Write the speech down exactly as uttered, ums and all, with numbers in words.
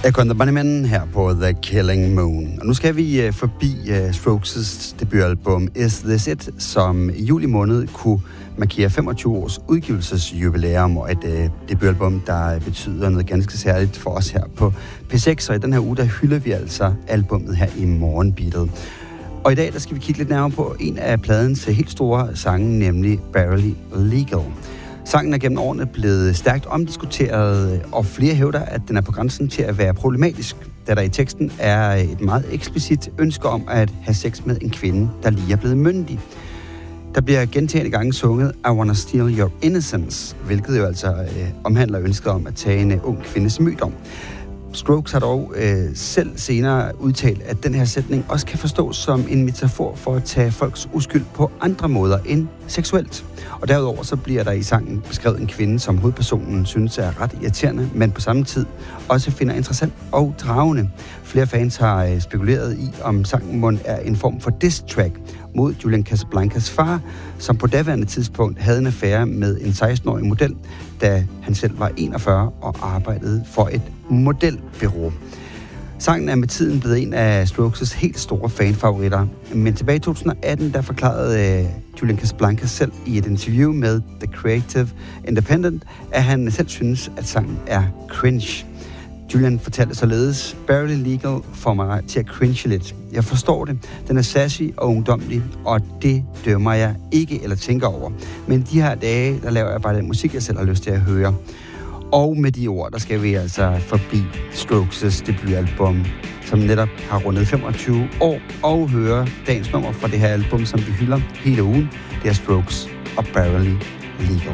Echo and the Bunnymen her på The Killing Moon. Og nu skal vi uh, forbi uh, Strokes' debutalbum Is This It, som i juli måned kunne markere femogtyve års udgivelsesjubilæum, og et uh, debutalbum, der betyder noget ganske særligt for os her på P seks. Og i den her uge, der hylder vi altså albummet her i Morgenbeatet. Og i dag, der skal vi kigge lidt nærmere på en af pladens helt store sange, nemlig Barely Legal. Sangen er gennem årene blevet stærkt omdiskuteret, og flere hævder, at den er på grænsen til at være problematisk, da der i teksten er et meget eksplicit ønske om at have sex med en kvinde, der lige er blevet myndig. Der bliver gentagne gange sunget I Wanna Steal Your Innocence, hvilket jo altså øh, omhandler ønsket om at tage en ung kvindes mødom. Strokes har dog øh, selv senere udtalt, at den her sætning også kan forstås som en metafor for at tage folks uskyld på andre måder end seksuelt. Og derudover så bliver der i sangen beskrevet en kvinde, som hovedpersonen synes er ret irriterende, men på samme tid også finder interessant og dragende. Flere fans har øh, spekuleret i, om sangen mon er en form for diss track mod Julian Casablancas far, som på daværende tidspunkt havde en affære med en seksten-årig model, da han selv var enogfyrre og arbejdede for et modelbureau. Sangen er med tiden blevet en af Strokes' helt store fanfavoritter, men tilbage i to tusind og atten, der forklarede uh, Julian Casablancas selv i et interview med The Creative Independent, at han selv synes, at sangen er cringe. Julian fortalte således, Barely Legal får mig til at cringe lidt. Jeg forstår det. Den er sassy og ungdomlig, og det dømmer jeg ikke eller tænker over. Men de her dage, der laver jeg bare den musik, jeg selv har lyst til at høre. Og med de ord, der skal vi altså forbi Strokes' debutalbum, som netop har rundet femogtyve år, og høre dagens nummer fra det her album, som vi hylder hele ugen. Det er Strokes og Barely Legal.